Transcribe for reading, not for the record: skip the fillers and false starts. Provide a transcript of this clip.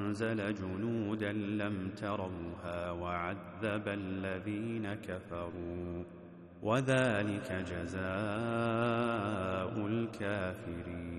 وأنزل جنودا لم تروها وعذب الذين كفروا وذلك جزاء الكافرين.